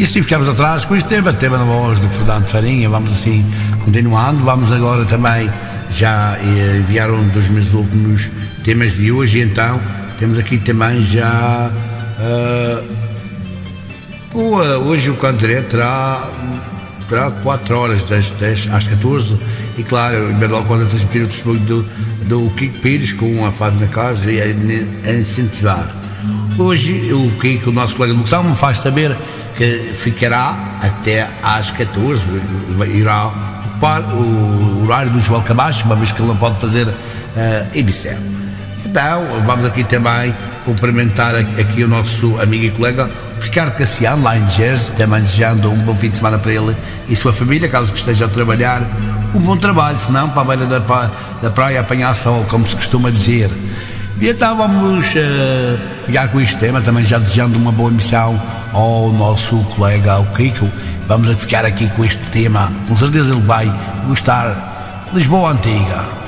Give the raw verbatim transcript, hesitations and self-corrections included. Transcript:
E assim ficamos atrás com este tema, tema na voz de Fernando Farinha. Vamos assim continuando. Vamos agora também, já eh, enviaram dos meus últimos temas de hoje, e então temos aqui também já uh, o, uh, hoje o Cantaré terá terá quatro horas, das dez às catorze, e claro, em logo quando a transmitir o testemunho do, do Kiko Pires com a Fátima Carlos e a, a incentivar. Hoje o Kiko, o nosso colega de locução, me faz saber que ficará até às catorze, irá ocupar o horário do João Camacho, uma vez que ele não pode fazer uh, emissão. Então vamos aqui também cumprimentar aqui o nosso amigo e colega Ricardo Cassiano, lá em Jersey, também desejando um bom fim de semana para ele e sua família, caso que esteja a trabalhar, um bom trabalho, senão para a beira da, pra, da praia apanhar sol, como se costuma dizer. E então vamos uh, ficar com este tema, também já desejando uma boa emissão ao nosso colega, ao Kiko. Vamos ficar aqui com este tema, com certeza ele vai gostar. Lisboa Antiga.